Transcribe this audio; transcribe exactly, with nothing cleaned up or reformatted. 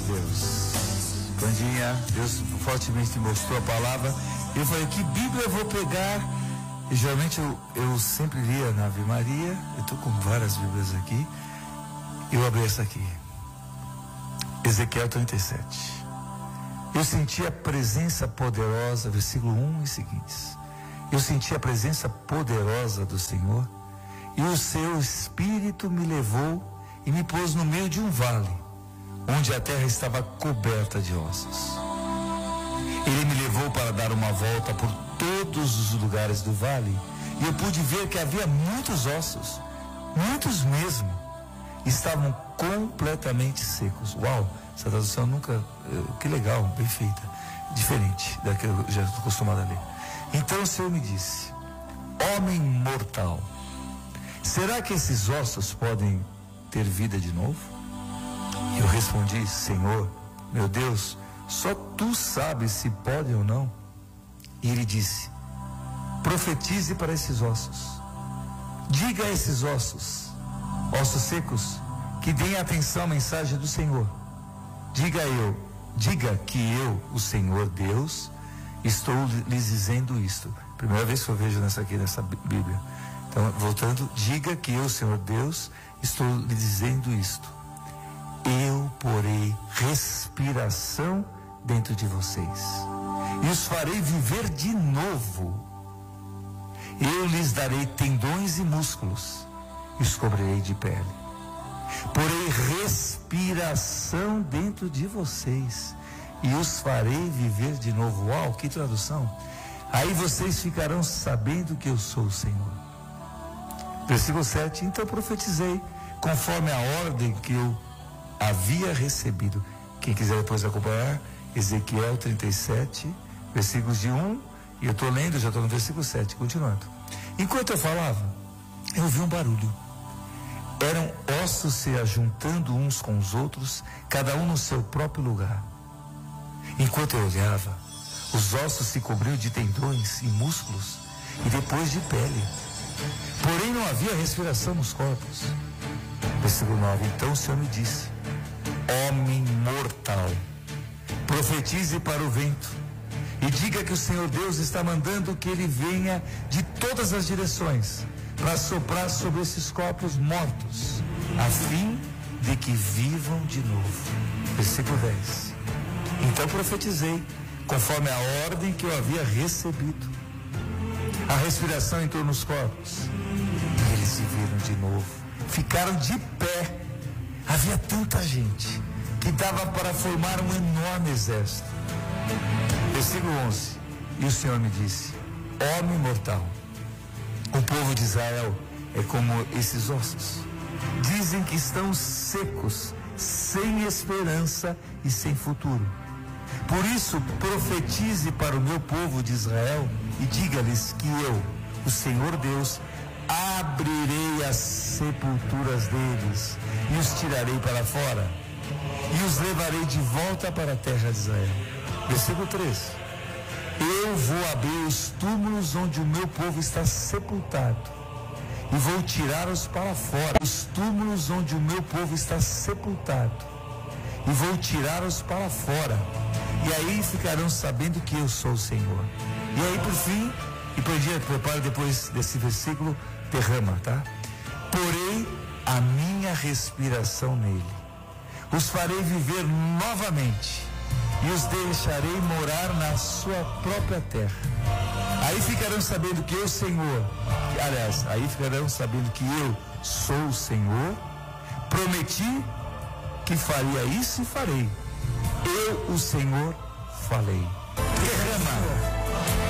Deus. Pandinha, Deus fortemente mostrou a palavra. Eu falei, que Bíblia eu vou pegar? E geralmente eu, eu sempre lia na Ave Maria. Eu estou com várias Bíblias aqui. Eu abri essa aqui. Ezequiel trinta e sete. Eu senti a presença poderosa, versículo um e seguintes. Eu senti a presença poderosa do Senhor, e o seu Espírito me levou e me pôs no meio de um vale, onde a terra estava coberta de ossos. Ele me levou para dar uma volta por todos os lugares do vale, e eu pude ver que havia muitos ossos, muitos mesmo, estavam completamente secos. Uau, essa tradução nunca, que legal, bem feita, diferente da que eu já estou acostumado a ler. Então o Senhor me disse, homem mortal, será que esses ossos podem ter vida de novo? E eu respondi, Senhor, meu Deus, só tu sabes se podem ou não. E ele disse, profetize para esses ossos, diga a esses ossos, ossos secos, que deem atenção à mensagem do Senhor. Diga eu, diga que eu, o Senhor Deus, estou lhes dizendo isto. Primeira vez que eu vejo nessa aqui, nessa Bíblia. Então, voltando, diga que eu, Senhor Deus, estou lhe dizendo isto. Eu porei respiração dentro de vocês e os farei viver de novo. Eu lhes darei tendões e músculos e os cobrirei de pele. Porei respiração dentro de vocês e os farei viver de novo. Uau, que tradução! Aí vocês ficarão sabendo que eu sou o Senhor. Versículo sete, então profetizei conforme a ordem que eu havia recebido. Quem quiser depois acompanhar, Ezequiel trinta e sete, versículos de um, e eu estou lendo, já estou no versículo sete, continuando. Enquanto eu falava, eu ouvi um barulho. Eram ossos se ajuntando uns com os outros, cada um no seu próprio lugar. Enquanto eu olhava, os ossos se cobriam de tendões e músculos, e depois de pele. Porém não havia respiração nos corpos. Versículo nove, então o Senhor me disse, homem mortal, profetize para o vento, e diga que o Senhor Deus está mandando que ele venha de todas as direções, para soprar sobre esses corpos mortos, a fim de que vivam de novo. Versículo dez. Então profetizei, conforme a ordem que eu havia recebido. A respiração entrou nos corpos, e eles se viram de novo. Ficaram de pé. Havia tanta gente que dava para formar um enorme exército. Versículo onze. E o Senhor me disse, homem mortal, o povo de Israel é como esses ossos. Dizem que estão secos, sem esperança e sem futuro. Por isso, profetize para o meu povo de Israel e diga-lhes que eu, o Senhor Deus, abrirei as sepulturas deles e os tirarei para fora e os levarei de volta para a terra de Israel. Versículo três. Eu vou abrir os túmulos onde o meu povo está sepultado e vou tirá-los para fora. Os túmulos onde o meu povo está sepultado e vou tirá-los para fora. E aí ficarão sabendo que eu sou o Senhor. E aí por fim, e por dia, prepara depois desse versículo, derrama, tá? Porei a minha respiração nele. Os farei viver novamente e os deixarei morar na sua própria terra. Aí ficarão sabendo que eu, Senhor, aliás, aí ficarão sabendo que eu sou o Senhor, prometi que faria isso e farei. Eu, o Senhor, falei. Derrama.